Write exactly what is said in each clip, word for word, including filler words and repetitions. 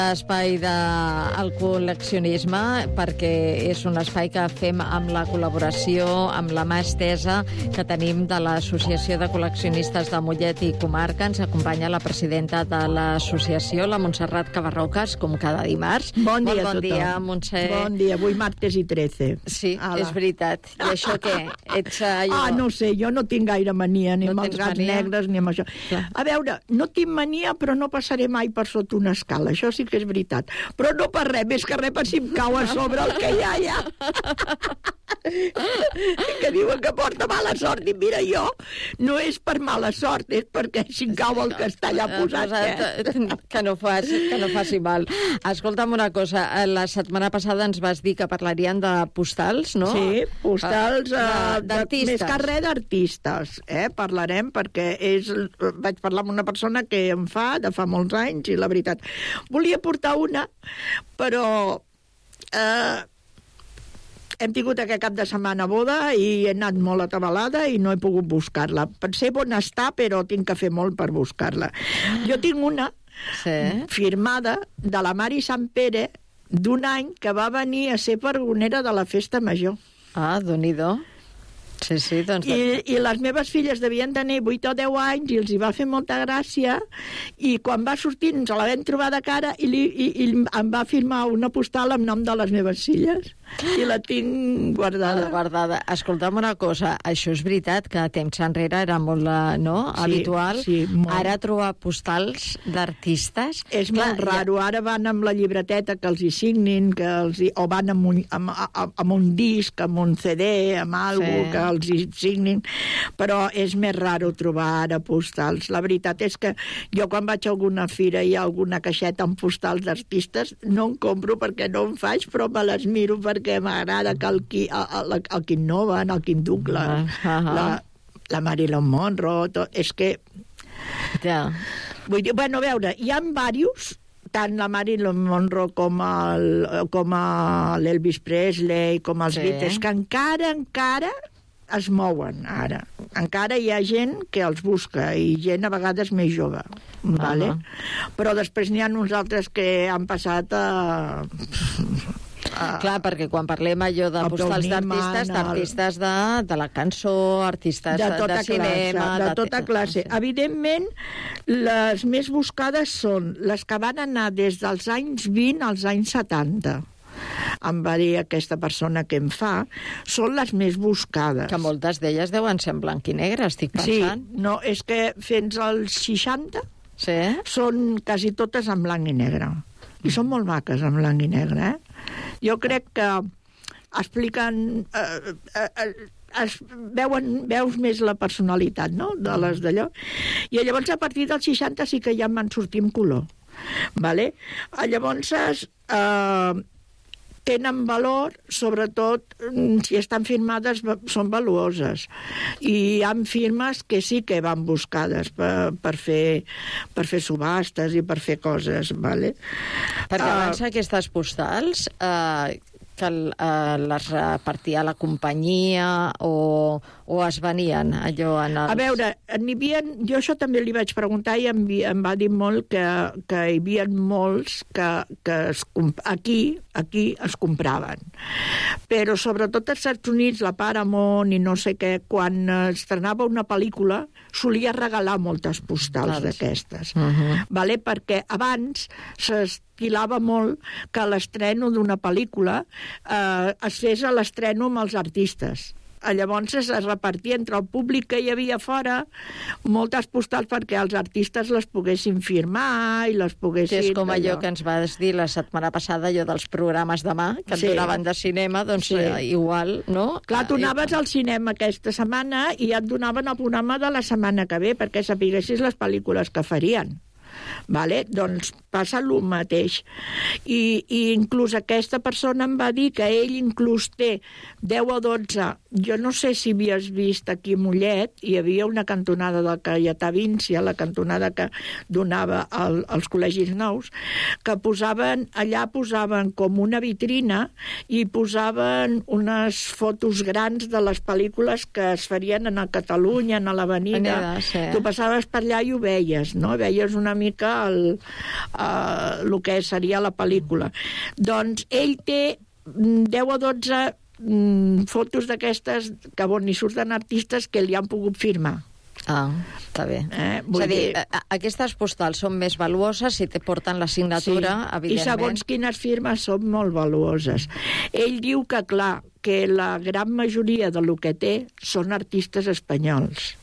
Espai del col·leccionisme, perquè és un espai que fem amb la col·laboració, amb la mà estesa que tenim de l'Associació de Col·leccionistes de Mollet i Comarca. Ens acompanya la presidenta de l'associació, la Montserrat Cabarroques, com cada dimarts. Bon dia Molt bon a tothom. dia, Montse. Bon dia, avui martes i trece. Sí, Ala. és veritat. I això què? Ets allò... Ah, no sé, jo no tinc gaire mania, ni No amb els tens gats mania? negres, ni amb això. Clar. A veure, no tinc mania, però no passaré mai per sota una escala, això sí que és veritat. Però no per res, més que res per si em cau a sobre el que hi ha allà. Que diuen que porta mala sort, i mira, jo no és per mala sort, és perquè si em cau el que està allà posat. Eh? Que no faci, que no faci mal. Escolta'm una cosa, la setmana passada ens vas dir que parlarien de postals, no? Sí, postals, Ah, uh, d'artistes. més que res d'artistes, eh? Parlarem, perquè és, vaig parlar amb una persona que em fa, de fa molts anys, i la veritat, volia portar una, però eh, hem tingut aquest cap de setmana boda i he anat molt atabalada i no he pogut buscar-la. Pensé on està, però tinc que fer molt per buscar-la. Jo tinc una Sí. firmada de la Mari Sant Pere d'un any que va venir a ser pregonera de la Festa Major. Ah, Déu-n'hi-do. Sí, sí, doncs... I, I les meves filles devien tenir vuit o deu anys i els hi va fer molta gràcia, i quan va sortir ens la vam trobar de cara i, li, i, i em va firmar una postal amb nom de les meves filles i la tinc guardada. guardada. Escolta'm una cosa, això és veritat que temps enrere era molt, eh, no?, Sí, habitual. sí, molt. Ara trobar postals d'artistes... És Clar, molt raro, ara van amb la llibreteta que els hi signin, que els hi, o van amb un, amb, amb, amb un disc, amb un C D, amb alguna Sí. que els hi signin, però és més raro trobar ara postals. La veritat és que jo quan vaig a alguna fira i hi ha alguna caixeta amb postals d'artistes, no en compro perquè no en faig, però me les miro perquè m'agrada que el, qui, el, el, el Quim Novan, el Quim Douglas, Ah, ah. la, la Marilyn Monroe, tot, és que... Ja. Vull dir, bueno, a veure, hi ha diversos, tant la Marilyn Monroe com el, com l'Elvis Presley, com els Sí. Beatles, que encara, encara es mouen ara. Encara hi ha gent que els busca, i gent a vegades més jove. Vale? Però després n'hi ha uns altres que han passat a... a Clar, perquè quan parlem allò de El postals Paul Newman, d'artistes, el- d'artistes de, de la cançó, artistes de de, tota de cinema... classe, de tota classe. Evidentment, les més buscades són les que van anar des dels anys vint als anys setanta. Em va dir aquesta persona que em fa, són les més buscades. Que moltes d'elles deuen ser en blanc i negre, estic Sí, pensant. no, és que fins als seixanta Sí? són quasi totes en blanc i negre. I són molt maques en blanc i negre, eh? Jo crec que expliquen... Eh, eh, eh, es veuen, veus més la personalitat, no?, de les d'allò. I llavors, a partir dels seixanta sí que ja en van sortir en color. Vale? Llavors, eh, tenen valor, sobretot si estan firmades, són valuoses. I hi ha firmes que sí que van buscades per, per, fer, per fer subhastes i per fer coses. Vale? Perquè Ah, abans aquestes postals eh, que eh, les repartia la companyia o, o es venien allò en els... A veure, n'hi havia, jo això també li vaig preguntar i em, em va dir molt que, que hi havia molts que, que es, aquí, aquí es compraven. Però sobretot als Estats Units, la Paramount i no sé què, quan estrenava una pel·lícula solia regalar moltes postals d'aquestes. Uh -huh. Vale? Perquè abans s'estilava molt que l'estreno d'una pel·lícula eh, es fes a l'estreno amb els artistes. Llavors es repartia entre el públic que hi havia fora moltes postals perquè els artistes les poguessin firmar i les poguessin... Que és com allò que ens vas dir la setmana passada, allò dels programes de mà, que et Sí. donaven de cinema, doncs Sí. eh, igual, no? Clar, tu anaves al cinema aquesta setmana i et donaven el programa de la setmana que ve perquè sapiguessis les pel·lícules que farien. Vale? Doncs passa el mateix. I, I inclús aquesta persona em va dir que ell inclús té deu o dotze, jo no sé si havies vist aquí a Mollet, hi havia una cantonada del Caietà Vinci, la cantonada que donava al, als col·legis nous, que posaven, allà posaven com una vitrina i posaven unes fotos grans de les pel·lícules que es farien a Catalunya, a l'Avenida. Sí. Tu passaves per allà i ho veies, no? Veies una mica el, uh, el que seria la pel·lícula. Doncs ell té deu o dotze mm, fotos d'aquestes que on hi surten artistes que li han pogut firmar. Ah, està bé. Eh, És a dir, dir, aquestes postals són més valuoses si te porten la signatura, sí, evidentment. I segons quines firmes són molt valuoses. Ell diu que, clar, que la gran majoria de lo que té són artistes espanyols,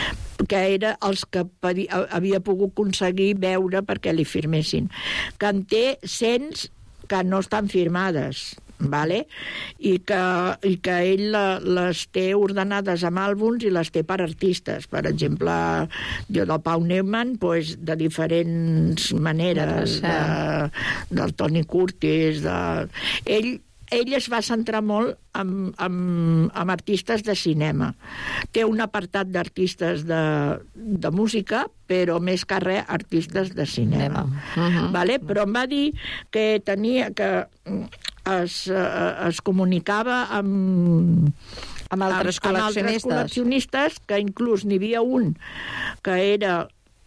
que era els que havia pogut aconseguir veure perquè li firmessin. Que en té cents que no estan firmades, vale? I, que, i que ell les té ordenades amb àlbums i les té per artistes. Per exemple, jo del Pau Neumann, pues, de diferents maneres, de, del Toni Curtis, de... Ell, ell es va centrar molt en, en, en artistes de cinema. Té un apartat d'artistes de, de música, però més que res artistes de cinema. Uh-huh. Vale? Però em va dir que tenia que es, es comunicava amb, amb altres amb, amb altres col·leccionistes, que inclús n'hi havia un que era,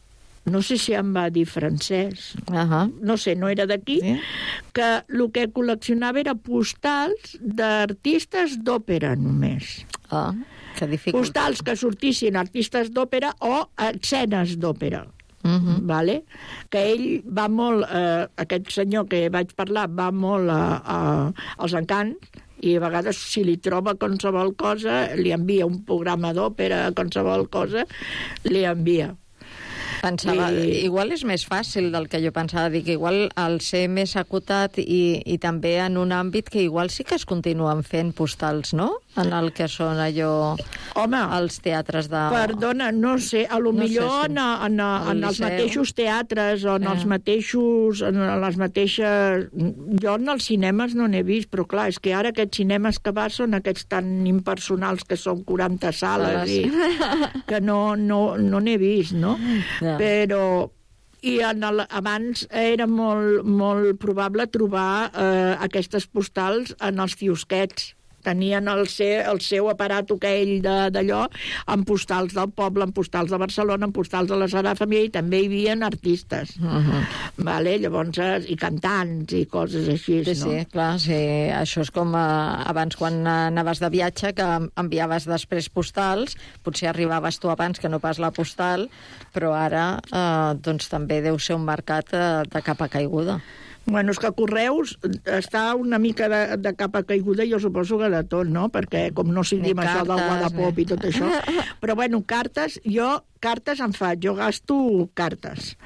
no sé si em va dir francès, uh-huh. no sé, no era d'aquí, sí? Que el que col·leccionava era postals d'artistes d'òpera només. Ah, que dificulta. Postals que sortissin artistes d'òpera o escenes d'òpera. Uh-huh. Vale? Que ell va molt, eh, aquest senyor que vaig parlar, va molt a, a, als encants, i a vegades si li troba qualsevol cosa, li envia un programa d'òpera, qualsevol cosa, li envia. Pensava, I... igual és més fàcil del que jo pensava, dir que igual al ser més acotat i, i també en un àmbit que igual sí que es continuen fent postals, no? En el que són allò... Home, els teatres de... Perdona, no sé, a lo no millor sé si en, en, en els mateixos teatres o en eh. els mateixos... en les mateixes... Jo en els cinemes no n'he vist, però clar, és que ara aquests cinemes que va són aquests tan impersonals que són quaranta sales i que no, no, no n'he vist, no? Ja. Però... I en el, abans era molt, molt probable trobar eh, aquestes postals en els quiosquets. Tenien el seu, el seu aparat aquell d'allò, amb postals del poble, amb postals de Barcelona, amb postals de la Sagrada Família, i també hi havia artistes. Uh-huh. Vale? Llavors, i cantants i coses així, sí, no? Sí, clar, sí. Això és com eh, abans quan anaves de viatge, que enviaves després postals, potser arribaves tu abans que no pas la postal, però ara eh, doncs també deu ser un mercat eh, de capa caiguda. Bueno, és que Correus està una mica de, de capa caiguda, jo suposo que de tot, no? Perquè com no siguim això del Wallapop i tot això. Però, bueno, cartes, jo cartes en faig, jo gasto cartes,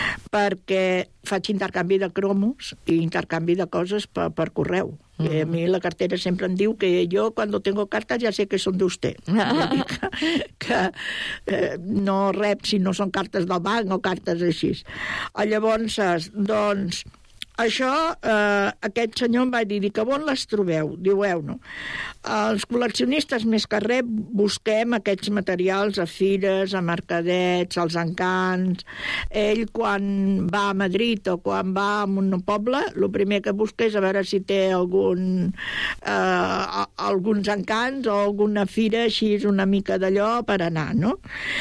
perquè faig intercanvi de cromos i intercanvi de coses per, per correu. Uh-huh. I a mi la cartera sempre em diu que jo, quan tengo cartes, ja sé que són d'usted. que que eh, no rep si no són cartes del banc o cartes així. Llavors, doncs... Això, eh, aquest senyor em va dir que on les trobeu? Diu, no. Els col·leccionistes més que res busquem aquests materials a fires, a mercadets, als encants. Ell, quan va a Madrid o quan va a un poble, el primer que busca és a veure si té algun, eh, alguns encants o alguna fira així una mica d'allò per anar, no?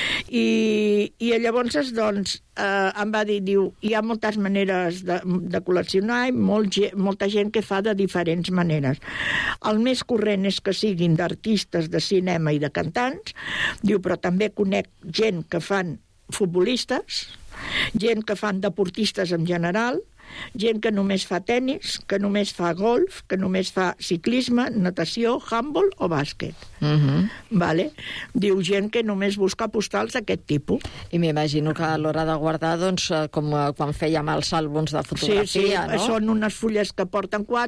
I, i llavors, doncs, eh, em va dir, diu, hi ha moltes maneres de, de col·leccionar i molt, molta gent que fa de diferents maneres. El més corrent és que siguin d'artistes de cinema i de cantants, diu, però també conec gent que fan futbolistes, gent que fan deportistes en general, gent que només fa tennis, que només fa golf, que només fa ciclisme, natació, handball o bàsquet. Uh-huh. Vale? Diu gent que només busca postals d'aquest tipus. I m'imagino que a l'hora de guardar, doncs, com quan fèiem els àlbums de fotografia, sí, sí, no? Són unes fulles que porten quatre